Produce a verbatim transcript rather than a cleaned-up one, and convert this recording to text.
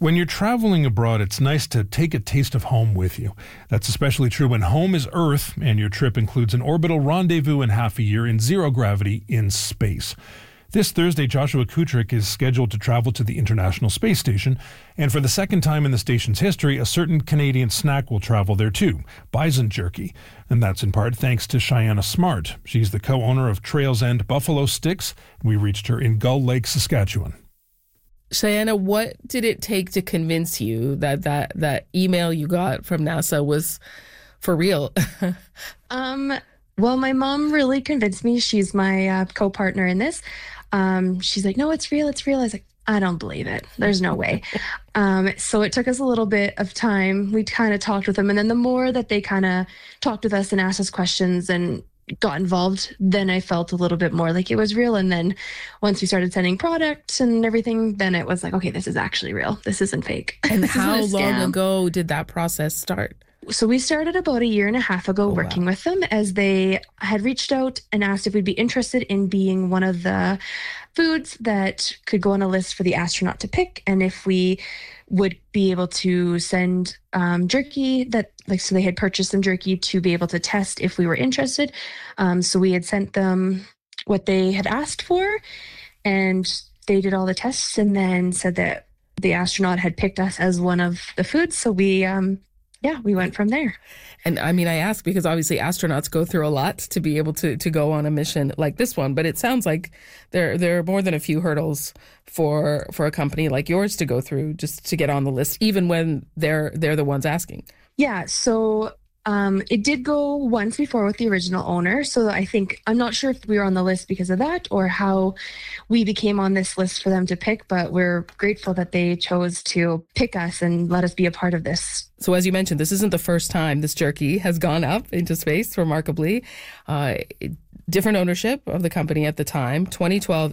When you're traveling abroad, it's nice to take a taste of home with you. That's especially true when home is Earth and your trip includes an orbital rendezvous in half a year in zero gravity in space. This Thursday, Joshua Kutrick is scheduled to travel to the International Space Station, and for the second time in the station's history, a certain Canadian snack will travel there too, bison jerky. And that's in part thanks to Cheyenne Smart. She's the co-owner of Trails End Buffalo Sticks. We reached her in Gull Lake, Saskatchewan. Cheyenne, what did it take to convince you that that, that email you got from NASA was for real? um, well, my mom really convinced me. She's my uh, co-partner in this. Um, she's like, no, it's real. It's real. I was like, I don't believe it. There's no way. um, so it took us a little bit of time. We kind of talked with them. And then the more that they kind of talked with us and asked us questions and got involved, then I felt a little bit more like it was real. And then once we started sending products and everything, then it was like, okay, this is actually real. This isn't fake. And how long ago did that process start? So we started about a year and a half ago oh, working wow. with them, as they had reached out and asked if we'd be interested in being one of the foods that could go on a list for the astronaut to pick, and if we would be able to send um, jerky that, like, so they had purchased some jerky to be able to test if we were interested. Um, so we had sent them what they had asked for, and they did all the tests and then said that the astronaut had picked us as one of the foods. So we, um, yeah, we went from there. And I mean, I ask because obviously astronauts go through a lot to be able to, to go on a mission like this one. But it sounds like there there are more than a few hurdles for for a company like yours to go through just to get on the list, even when they're they're the ones asking. Yeah. So um, it did go once before with the original owner. So I think, I'm not sure if we were on the list because of that or how we became on this list for them to pick, but we're grateful that they chose to pick us and let us be a part of this. So as you mentioned, this isn't the first time this jerky has gone up into space, remarkably. Uh, different ownership of the company at the time. twenty twelve